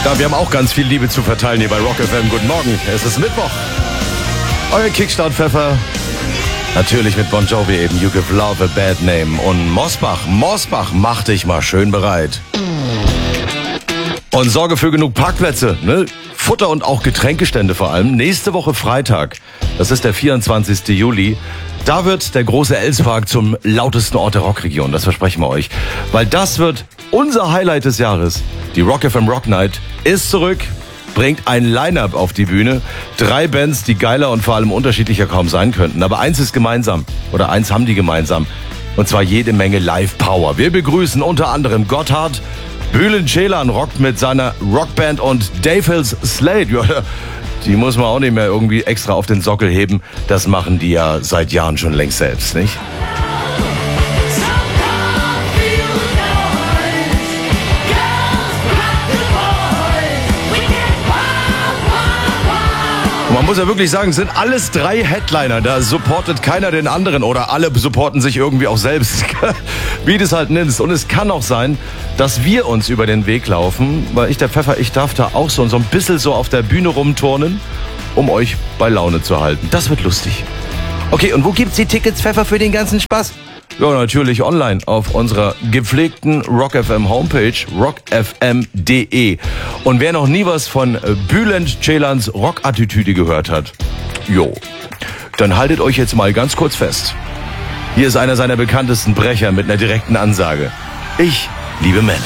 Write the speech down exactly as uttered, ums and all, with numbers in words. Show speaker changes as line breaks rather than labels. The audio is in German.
Ja, wir haben auch ganz viel Liebe zu verteilen hier bei Rock F M. Guten Morgen, es ist Mittwoch. Euer Kickstart-Pfeffer. Natürlich mit Bon Jovi eben. You give love a bad name. Und Mosbach, Mosbach, mach dich mal schön bereit. Und sorge für genug Parkplätze, ne? Futter und auch Getränkestände vor allem. Nächste Woche Freitag, das ist der vierundzwanzigsten Juli, da wird der große Elspark zum lautesten Ort der Rockregion. Das versprechen wir euch. Weil das wird unser Highlight des Jahres. Die Rock F M Rock Night ist zurück, bringt ein Line-Up auf die Bühne. Drei Bands, die geiler und vor allem unterschiedlicher kaum sein könnten. Aber eins ist gemeinsam, oder eins haben die gemeinsam. Und zwar jede Menge Live-Power. Wir begrüßen unter anderem Gotthard. Bülent Ceylan rockt mit seiner Rockband und Dave Hills Slade. Ja, die muss man auch nicht mehr irgendwie extra auf den Sockel heben. Das machen die ja seit Jahren schon längst selbst, nicht? Man muss ja wirklich sagen, es sind alles drei Headliner. Da supportet keiner den anderen oder alle supporten sich irgendwie auch selbst, wie du es halt nimmst. Und es kann auch sein, dass wir uns über den Weg laufen, weil ich, der Pfeffer, ich darf da auch so, so ein bisschen so auf der Bühne rumturnen, um euch bei Laune zu halten. Das wird lustig. Okay, und wo gibt's die Tickets, Pfeffer, für den ganzen Spaß? Ja, natürlich online auf unserer gepflegten Rock F M Homepage, rock f m punkt d e. Und wer noch nie was von Bülent Ceylans Rockattitüde gehört hat, jo, dann haltet euch jetzt mal ganz kurz fest. Hier ist einer seiner bekanntesten Brecher mit einer direkten Ansage. Ich liebe Menschen.